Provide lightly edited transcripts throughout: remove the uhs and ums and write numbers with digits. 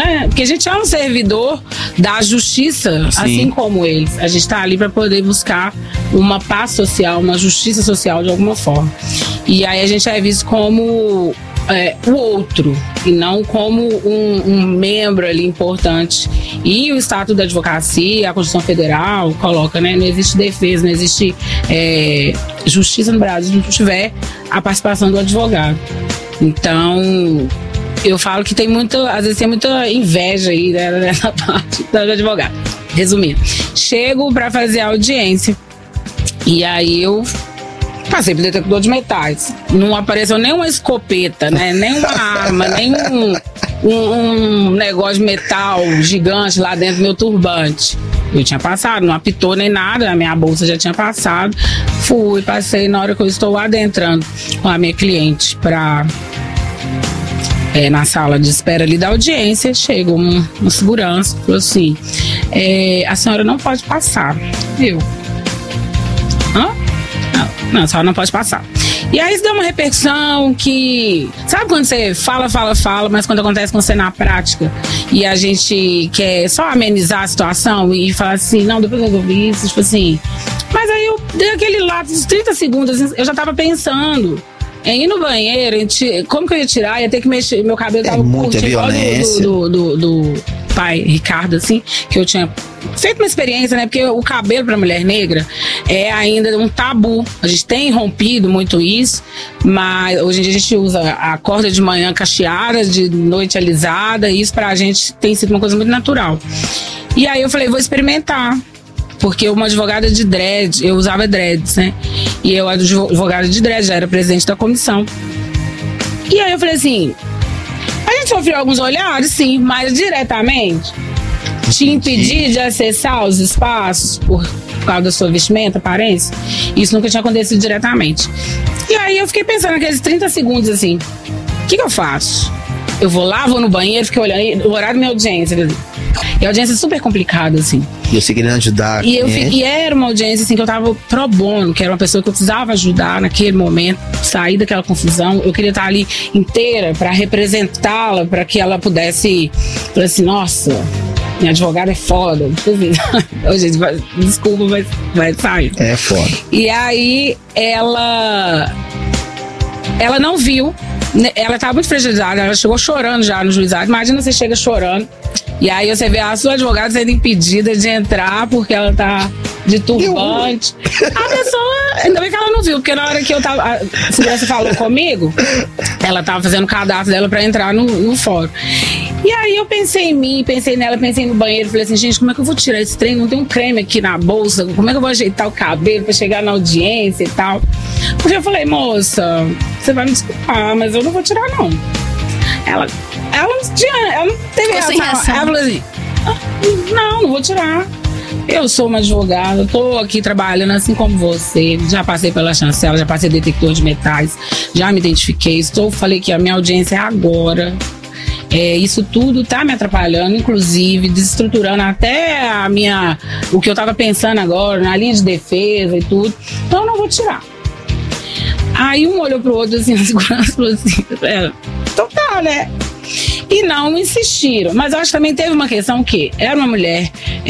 né? Porque a gente é um servidor da justiça, Sim. assim como eles. A gente tá ali para poder buscar uma paz social, uma justiça social de alguma forma. E aí a gente é visto como o outro, e não como um membro ali importante. E o Estatuto da Advocacia, a Constituição Federal coloca, né? Não existe defesa, não existe justiça no Brasil se não tiver a participação do advogado. Então, eu falo que tem às vezes tem muita inveja aí, né, nessa parte do advogado. Resumindo, chego para fazer a audiência e aí eu passei pro detector de metais. Não apareceu nem uma escopeta, né? Nem uma arma, nem um negócio de metal gigante lá dentro do meu turbante. Eu tinha passado, não apitou nem nada, a minha bolsa já tinha passado. Passei na hora que eu estou adentrando com a minha cliente na sala de espera ali da audiência. Chega um segurança, falou assim: a senhora não pode passar. Não, a senhora não pode passar. E aí isso deu uma repercussão que... Sabe quando você fala, mas quando acontece com você na prática e a gente quer só amenizar a situação e falar assim, não, depois eu resolvi isso, tipo assim... Mas aí eu dei aquele lapso de 30 segundos, assim, eu já tava pensando em ir no banheiro, como que eu ia tirar, ia ter que mexer, meu cabelo tava curtinho, igual do pai Ricardo, assim, que eu tinha feito uma experiência, né? Porque o cabelo para mulher negra é ainda um tabu. A gente tem rompido muito isso, mas hoje em dia a gente usa a corda de manhã cacheada, de noite alisada, e isso pra gente tem sido uma coisa muito natural. E aí eu falei, vou experimentar. Porque uma advogada de dread, eu usava dreads, né? E eu, advogada de dread, já era presidente da comissão. E aí eu falei assim, a gente sofreu alguns olhares, sim, mas diretamente te impedir de acessar os espaços por causa da sua vestimenta, aparência. Isso nunca tinha acontecido diretamente. E aí eu fiquei pensando naqueles 30 segundos assim, o que eu faço? Eu vou lá, vou no banheiro, fiquei olhando o horário da minha audiência. E a audiência é super complicada, assim. E você querendo ajudar. E era uma audiência, assim, que eu tava pro bono, que era uma pessoa que eu precisava ajudar naquele momento, sair daquela confusão. Eu queria estar ali inteira pra representá-la, pra que ela pudesse falar assim, nossa, minha advogada é foda. Ô, gente, desculpa, mas vai sair. É foda. E aí, ela não viu. Ela estava muito fragilizada, ela chegou chorando já no juizado. Imagina você chega chorando e aí você vê a sua advogada sendo impedida de entrar porque ela tá de turbante. A pessoa, ainda bem que ela não viu, porque na hora que a segurança falou comigo, ela tava fazendo o cadastro dela pra entrar no fórum. E aí eu pensei em mim, pensei nela, pensei no banheiro, falei assim, gente, como é que eu vou tirar esse trem? Não tem um creme aqui na bolsa, como é que eu vou ajeitar o cabelo pra chegar na audiência e tal? Porque eu falei, moça, você vai me desculpar, mas eu não vou tirar, não. Ela não teve reação. Ela falou assim, não vou tirar. Eu sou uma advogada, tô aqui trabalhando assim como você, já passei pela chancela, já passei detector de metais, já me identifiquei, falei que a minha audiência é agora. Isso tudo tá me atrapalhando, inclusive desestruturando até o que eu tava pensando agora, na linha de defesa e tudo. Então eu não vou tirar. Aí um olhou pro outro assim, na segurança, falou assim, então tá, né? E não insistiram. Mas eu acho que também teve uma questão que era uma mulher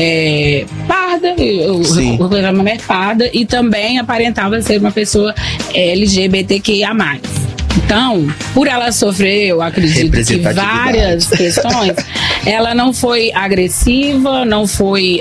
parda, eu era uma mulher parda, e também aparentava ser uma pessoa LGBTQIA+. Então, por ela sofrer, eu acredito que várias questões, ela não foi agressiva, não foi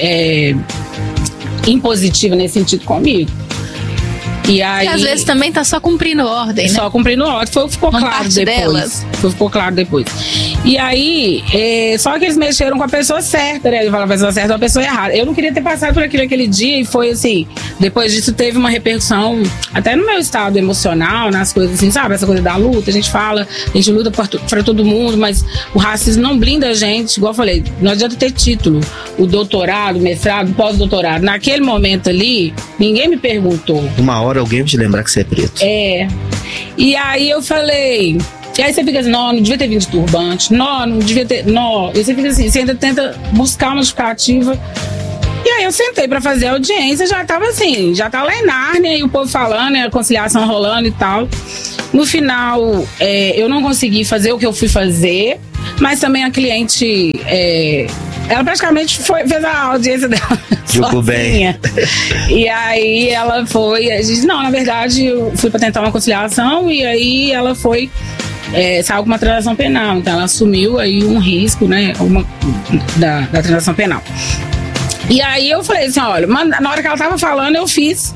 impositiva nesse sentido comigo. E aí, às vezes também tá só cumprindo ordem, né? Só cumprindo ordem, ficou claro depois. Ficou claro depois. E aí, só que eles mexeram com a pessoa certa, né? Ele falava a pessoa certa ou a pessoa errada. Eu não queria ter passado por aquilo aquele dia e foi assim, depois disso teve uma repercussão até no meu estado emocional, nas coisas assim, sabe? Essa coisa da luta, a gente luta pra todo mundo, mas o racismo não blinda a gente, igual eu falei, não adianta ter título, o doutorado, o mestrado, o pós-doutorado. Naquele momento ali, ninguém me perguntou. Uma hora alguém vai te lembrar que você é preto. E aí eu falei... E aí você fica assim, não devia ter vindo de turbante, não devia ter... E você fica assim, você ainda tenta buscar uma justificativa. E aí eu sentei pra fazer a audiência, já tava lá em Nárnia, e o povo falando, a conciliação rolando e tal. No final, eu não consegui fazer o que eu fui fazer. Mas também a cliente, ela praticamente fez a audiência dela Jogou bem. E aí ela foi, a gente, não, na verdade eu fui para tentar uma conciliação e aí ela foi, saiu com uma transação penal, então ela assumiu aí um risco, né, da transação penal. E aí eu falei assim, olha, na hora que ela tava falando eu fiz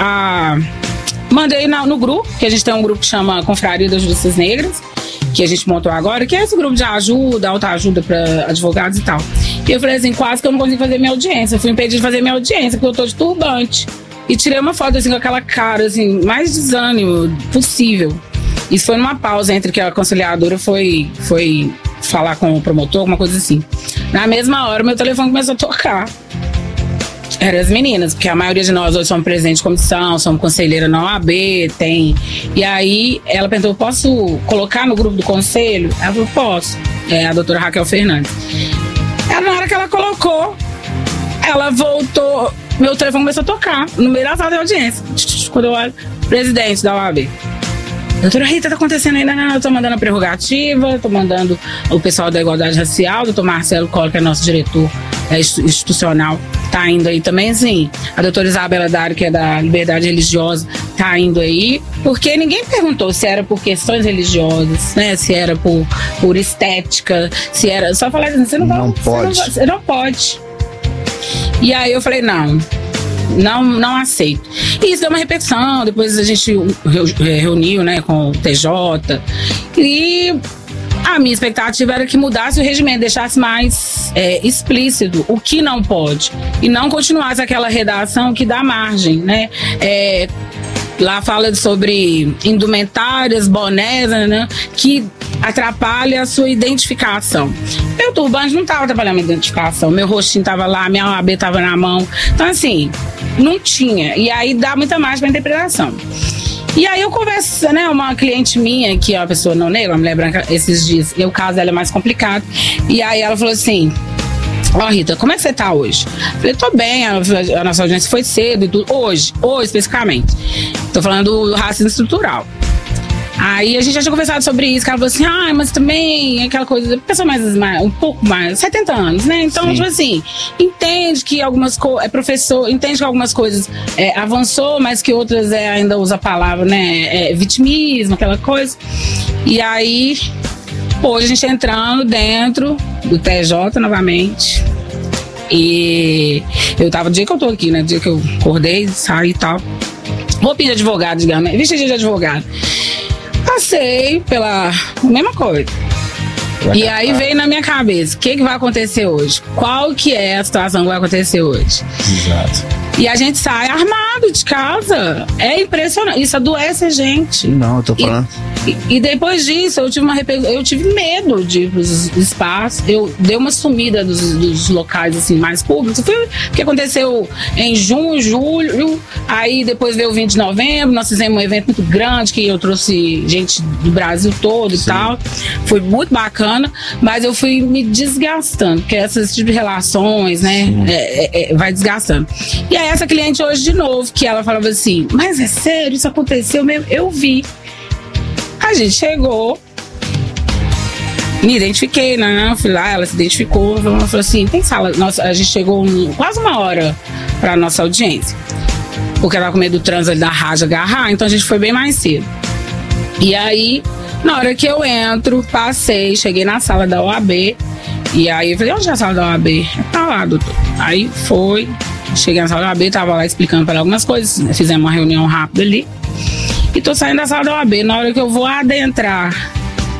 mandei no grupo, que a gente tem um grupo que chama Confraria das Justiças Negras, que a gente montou agora, que é esse grupo de ajuda, autoajuda para advogados e tal. E eu falei assim, quase que eu não consigo fazer minha audiência. Eu fui impedida de fazer minha audiência, porque eu tô de turbante. E tirei uma foto assim com aquela cara, assim, mais desânimo possível. Isso foi numa pausa entre que a conciliadora foi falar com o promotor, alguma coisa assim. Na mesma hora, meu telefone começou a tocar. Eram as meninas, porque a maioria de nós hoje somos presidente de comissão, somos conselheira na OAB, tem. E aí ela perguntou, posso colocar no grupo do conselho? Ela falou, posso. É a doutora Raquel Fernandes. Na hora que ela colocou, ela voltou, meu telefone começou a tocar no meio da sala de audiência. Quando eu olho, presidente da OAB. Doutora Rita, tá acontecendo ainda? Não, eu tô mandando a prerrogativa, tô mandando o pessoal da igualdade racial, doutor Marcelo Collor, que é nosso diretor institucional, tá indo aí também, sim. A doutora Isabela Dário, que é da Liberdade Religiosa, tá indo aí, porque ninguém perguntou se era por questões religiosas, né? Se era por estética, se era... Só falar assim, você não pode. E aí eu falei, não aceito. E isso deu uma repercussão, depois a gente reuniu, né, com o TJ, e a minha expectativa era que mudasse o regimento, deixasse mais explícito o que não pode, e não continuasse aquela redação que dá margem, né? Lá fala sobre indumentárias, bonés, né, que atrapalha a sua identificação. Meu turbante não estava atrapalhando a minha identificação, meu rostinho estava lá, minha OAB estava na mão. Então, assim, não tinha. E aí dá muita margem para interpretação. E aí eu converso, né, uma cliente minha, que é uma pessoa não negra, uma mulher branca, esses dias, e o caso dela é mais complicado. E aí ela falou assim, Rita, como é que você tá hoje? Eu falei, tô bem, a nossa audiência foi cedo e tudo. Hoje especificamente. Tô falando do racismo estrutural. Aí a gente já tinha conversado sobre isso, que ela falou assim, mas também aquela coisa, pessoa um pouco mais, 70 anos, né? Então, sim, tipo assim, entende que algumas coisas, entende que algumas coisas avançou, mas que outras ainda usa a palavra, né? Vitimismo, aquela coisa. E aí, hoje a gente entrando dentro do TJ novamente. E eu tava, o dia que eu tô aqui, né? O dia que eu acordei, saí e tal. Roupinha de advogado, digamos, vestido de advogado. Passei pela mesma coisa. E aí veio na minha cabeça, o que vai acontecer hoje? Qual que é a situação que vai acontecer hoje? Exato. E a gente sai armado de casa. É impressionante. Isso adoece a gente. Não, eu tô falando. E depois disso, eu tive medo de ir pros espaços. Eu dei uma sumida dos locais assim, mais públicos. Foi o que aconteceu em junho, julho. Aí depois veio o 20 de novembro. Nós fizemos um evento muito grande que eu trouxe gente do Brasil todo, sim, e tal. Foi muito bacana. Mas eu fui me desgastando, porque esse tipo de relações, né, vai desgastando. E aí essa cliente hoje de novo, que ela falava assim, mas é sério, isso aconteceu mesmo? Eu vi. A gente chegou, me identifiquei, né? Fui lá, ela se identificou, ela falou assim, tem sala? Nossa, a gente chegou quase uma hora pra nossa audiência, porque ela tava com medo do trânsito da rádio agarrar, então a gente foi bem mais cedo. E aí, na hora que eu entro, passei, cheguei na sala da OAB, e aí eu falei, onde é a sala da OAB? Tá lá, doutor. Aí foi... Cheguei na sala da OAB, tava lá explicando para ela algumas coisas, né? Fizemos uma reunião rápida ali. E tô saindo da sala da OAB. Na hora que eu vou adentrar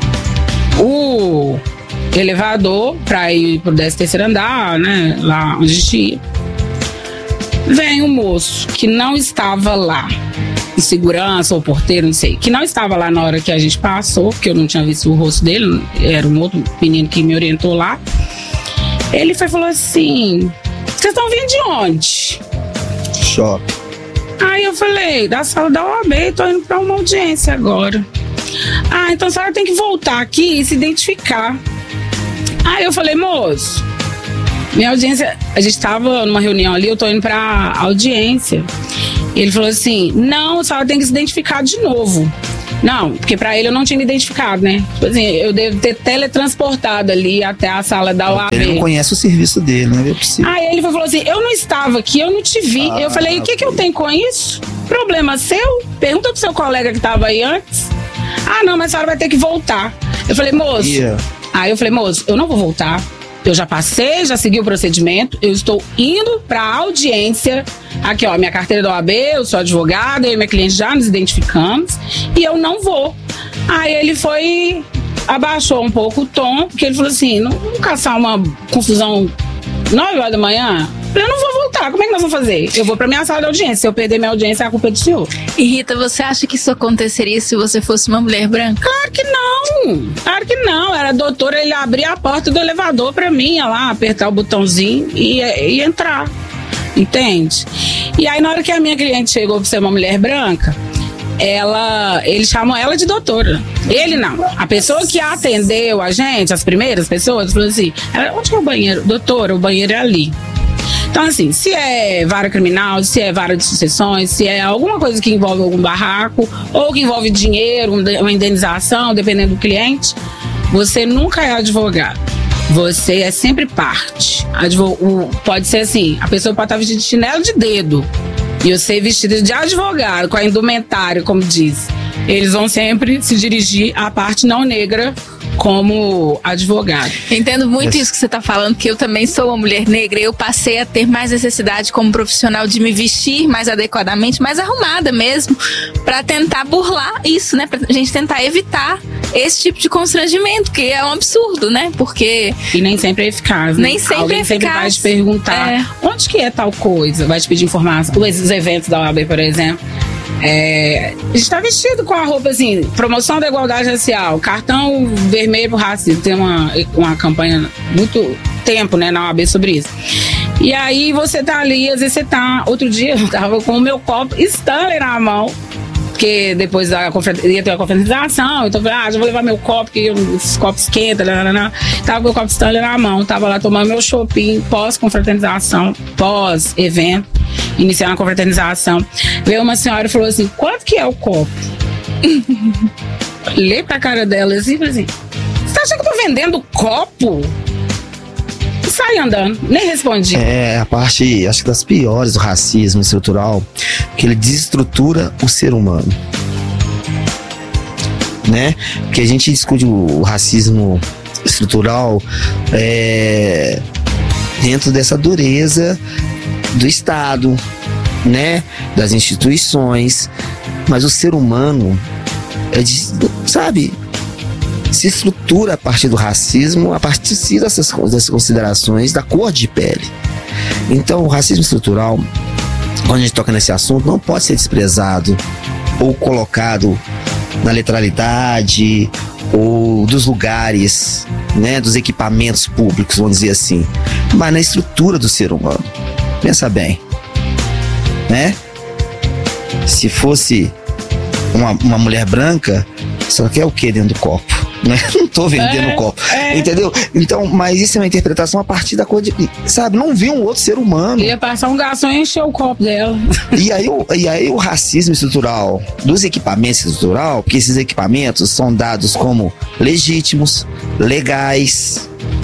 o elevador para ir pro 13º andar, né? Lá onde a gente ia, vem um moço que não estava lá, de segurança ou porteiro, não sei, que não estava lá na hora que a gente passou, porque eu não tinha visto o rosto dele, era um outro menino que me orientou lá. Ele falou assim, vocês estão vindo de onde? Choque. Aí eu falei, da sala da OAB, tô indo pra uma audiência agora. Então a senhora tem que voltar aqui e se identificar. Aí eu falei, moço, minha audiência, a gente tava numa reunião ali, eu tô indo pra audiência. E ele falou assim, não, a senhora tem que se identificar de novo. Não, porque pra ele eu não tinha me identificado, né? Tipo assim, eu devo ter teletransportado ali até a sala da OAB. Ele não conhece o serviço dele, né? É possível. Aí ele falou assim, eu não estava aqui, eu não te vi. Eu falei, o que eu tenho com isso? Problema seu? Pergunta pro seu colega que tava aí antes. Ah, não, mas a senhora vai ter que voltar. Eu falei, moço... Aí eu falei, moço, eu não vou voltar. Eu já passei, já segui o procedimento. Eu estou indo pra audiência. Aqui, ó, minha carteira da OAB, eu sou advogada, eu e minha cliente já nos identificamos. E eu não vou. Aí ele foi... Abaixou um pouco o tom, porque ele falou assim, não vamos caçar uma confusão 9 horas da manhã? Eu não vou voltar, como é que nós vamos fazer? Eu vou pra minha sala de audiência, se eu perder minha audiência, a culpa é do senhor. E Rita, você acha que isso aconteceria se você fosse uma mulher branca? Claro que não, era doutora, ele abria a porta do elevador pra mim, ia lá, apertar o botãozinho e entrar, entende? E aí na hora que a minha cliente chegou pra ser uma mulher branca, ele chamou ela de doutora. Ele não. A pessoa que atendeu a gente, as primeiras pessoas, falou assim, onde é o banheiro? Doutora, o banheiro é ali. Então, assim, se é vara criminal, se é vara de sucessões, se é alguma coisa que envolve algum barraco, ou que envolve dinheiro, uma indenização, dependendo do cliente, você nunca é advogado. Você é sempre parte. Pode ser assim, a pessoa pode estar vestida de chinelo de dedo e você vestida de advogado, com a indumentária, como diz. Eles vão sempre se dirigir à parte não negra como advogado. Entendo muito isso que você está falando, que eu também sou uma mulher negra e eu passei a ter mais necessidade como profissional de me vestir mais adequadamente, mais arrumada mesmo, para tentar burlar isso, né? Pra gente tentar evitar esse tipo de constrangimento, que é um absurdo, né? Porque... E nem sempre é eficaz, né? Nem sempre Alguém é eficaz. sempre vai te perguntar onde que é tal coisa, vai te pedir informação. Os eventos da OAB, por exemplo, a gente tá vestido com a roupa assim, promoção da igualdade racial, cartão vermelho pro racismo. Tem uma campanha muito tempo, né, na OAB sobre isso. E aí você tá ali, às vezes você tá... Outro dia eu tava com o meu copo Stanley na mão, porque depois ia ter uma confraternização, então eu falei, já vou levar meu copo, porque os copos esquentam, tava com o copo Stanley na mão, tava lá tomando meu shopping pós-confraternização, pós-evento, iniciando a confraternização. Veio uma senhora e falou assim, quanto que é o copo? Olhei pra cara dela assim e falei assim, você tá achando que eu tô vendendo copo? E saí andando, nem respondi. É a parte, acho que das piores do racismo estrutural, que ele desestrutura o ser humano, né? Porque a gente discute o racismo estrutural dentro dessa dureza do Estado, né? Das instituições, mas o ser humano se estrutura a partir do racismo, a partir dessas considerações da cor de pele. Então o racismo estrutural, quando a gente toca nesse assunto, não pode ser desprezado ou colocado na letralidade ou dos lugares, né, dos equipamentos públicos, vamos dizer assim, mas na estrutura do ser humano. Pensa bem, né? Se fosse uma mulher branca, só quer o que dentro do copo? Né? Não tô vendendo copo, entendeu? Então, mas isso é uma interpretação a partir da cor de... Sabe, não vi um outro ser humano. Ia passar um garçom e encher o copo dela. E aí o racismo estrutural, dos equipamentos estrutural, porque esses equipamentos são dados como legítimos, legais,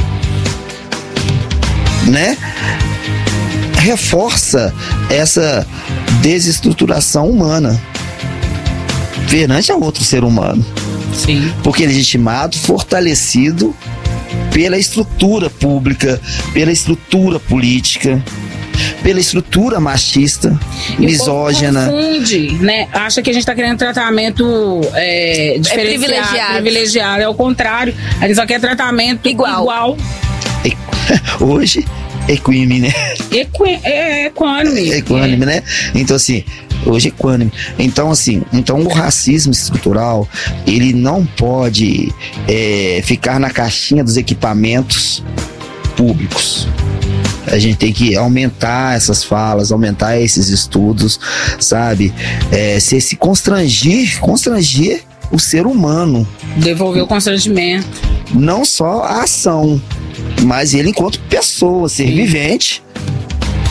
né? Reforça essa desestruturação humana perante a outro ser humano. Sim. Porque é legitimado, fortalecido pela estrutura pública, pela estrutura política, pela estrutura machista, misógina. Confunde, né? Acha que a gente tá querendo tratamento privilegiado. É o contrário. A gente só quer tratamento igual. Hoje, equínime, né? Equânime, né? Então, assim, hoje é equânime. Então, assim, o racismo estrutural, ele não pode ficar na caixinha dos equipamentos públicos. A gente tem que aumentar essas falas, aumentar esses estudos, sabe? Se constranger o ser humano. Devolver o constrangimento. Não só a ação, mas ele enquanto pessoa, ser vivente.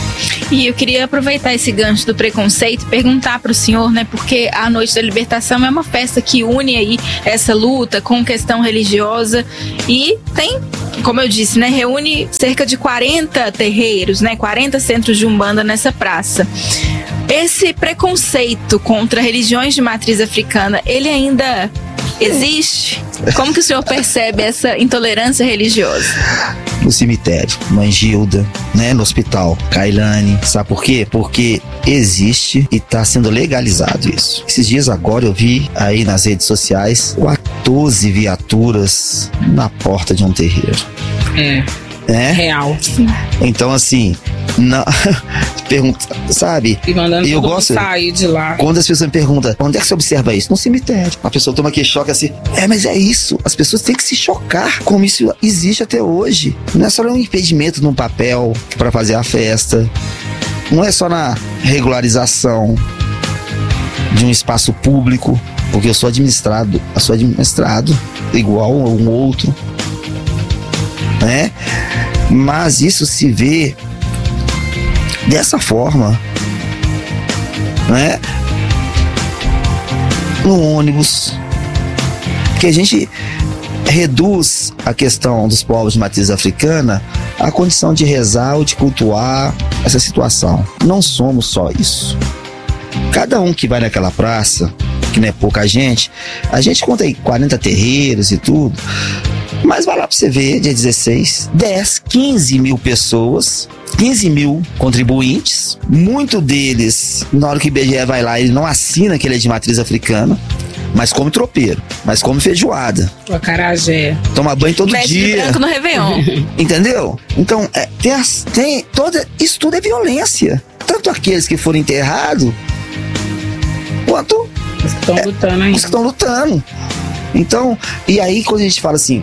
E eu queria aproveitar esse gancho do preconceito e perguntar para o senhor, né, porque a Noite da Libertação é uma festa que une aí essa luta com questão religiosa e tem, como eu disse, né, reúne cerca de 40 terreiros, né, 40 centros de umbanda nessa praça. Esse preconceito contra religiões de matriz africana, ele ainda existe? Como que o senhor percebe essa intolerância religiosa? No cemitério, Mãe Gilda, né, no hospital Kailane, sabe por quê? Porque existe e está sendo legalizado isso. Esses dias agora eu vi aí nas redes sociais 14 viaturas na porta de um terreiro. É real. Então assim, não, pergunta, sabe? E mandando eu gosto sair de lá. Quando as pessoas me perguntam, onde é que você observa isso? No cemitério. A pessoa toma aquele choque assim, mas é isso. As pessoas têm que se chocar como isso existe até hoje. Não é só um impedimento num papel para fazer a festa. Não é só na regularização de um espaço público, porque eu sou administrado igual a um outro, né? Mas isso se vê dessa forma, né? No ônibus, que a gente reduz a questão dos povos de matriz africana à condição de rezar ou de cultuar essa situação. Não somos só isso. Cada um que vai naquela praça, que não é pouca gente, a gente conta aí 40 terreiros e tudo, mas vai lá pra você ver, dia 16, 10, 15 mil pessoas, 15 mil contribuintes, muito deles, na hora que o IBGE vai lá, ele não assina que ele é de matriz africana, mas come tropeiro, mas come feijoada. O acarajé. Toma banho todo Veste dia. de branco no Réveillon. Entendeu? Então, isso tudo é violência. Tanto aqueles que foram enterrados, quanto os que estão lutando ainda. Os que estão lutando. Então, e aí quando a gente fala assim,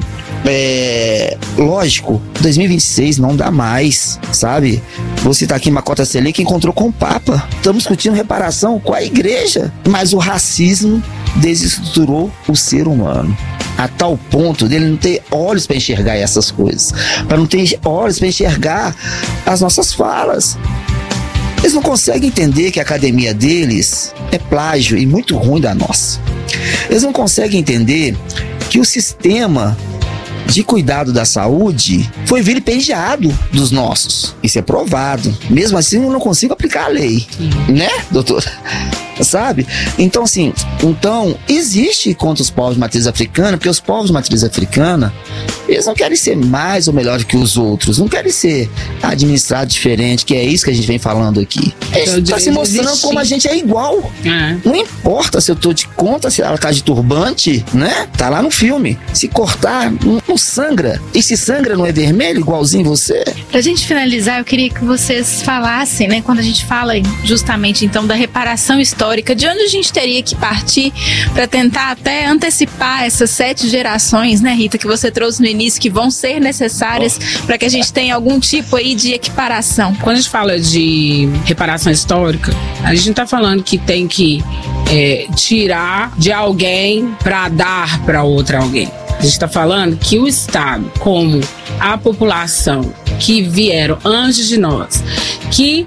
lógico, 2026 não dá mais, sabe? Você tá aqui em Macota Sele que encontrou com o Papa. Estamos discutindo reparação com a igreja. Mas o racismo desestruturou o ser humano a tal ponto dele não ter olhos para enxergar essas coisas, para não ter olhos para enxergar as nossas falas. Eles não conseguem entender que a academia deles é plágio e muito ruim da nossa. Eles não conseguem entender que o sistema de cuidado da saúde foi vilipendiado dos nossos. Isso é provado. Mesmo assim, eu não consigo aplicar a lei. Né, doutora? Sabe? Então, assim, existe contra os povos de matriz africana, porque os povos de matriz africana, eles não querem ser mais ou melhor que os outros, não querem ser administrados diferente, que é isso que a gente vem falando aqui. Eles estão se mostrando como a gente é igual. Não importa se eu tô de conta, se ela tá de turbante, né? Tá lá no filme. Se cortar, não sangra. E se sangra, não é vermelho, igualzinho você? Pra gente finalizar, eu queria que vocês falassem, né? Quando a gente fala justamente, então, da reparação histórica, de onde a gente teria que partir para tentar até antecipar essas 7 gerações, né, Rita, que você trouxe no início, que vão ser necessárias para que a gente tenha algum tipo aí de equiparação. Quando a gente fala de reparação histórica, a gente não tá falando que tem que tirar de alguém para dar para outra alguém. A gente está falando que o Estado, como a população que vieram antes de nós, que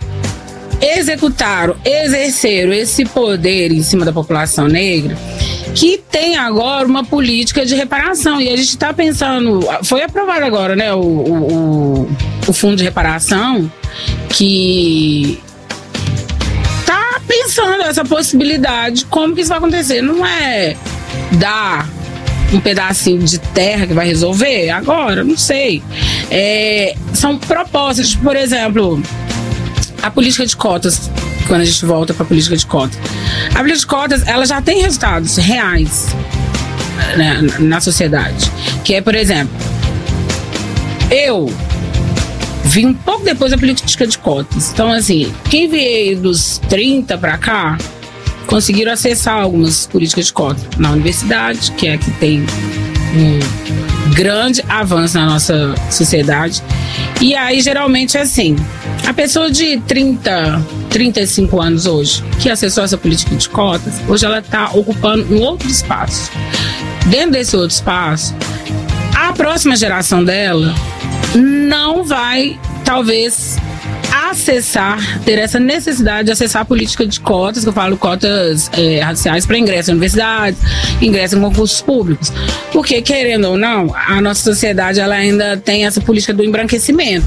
exerceram esse poder em cima da população negra, que tem agora uma política de reparação. E a gente está pensando, foi aprovado agora, né, o fundo de reparação, que está pensando essa possibilidade, como que isso vai acontecer. Não é dar um pedacinho de terra que vai resolver agora, não sei. São propostas, por exemplo, a política de cotas. Quando a gente volta para a política de cotas, a política de cotas, ela já tem resultados reais, né, na sociedade, que é, por exemplo, eu vim um pouco depois da política de cotas. Então, assim, quem veio dos 30 para cá conseguiram acessar algumas políticas de cotas na universidade, que é que tem um grande avanço na nossa sociedade. E aí, geralmente, é assim, a pessoa de 35 anos hoje, que acessou essa política de cotas, hoje ela está ocupando um outro espaço. Dentro desse outro espaço, a próxima geração dela não vai, talvez, ter essa necessidade de acessar a política de cotas, que eu falo cotas raciais para ingresso em universidades, ingresso em concursos públicos. Porque, querendo ou não, a nossa sociedade ela ainda tem essa política do embranquecimento.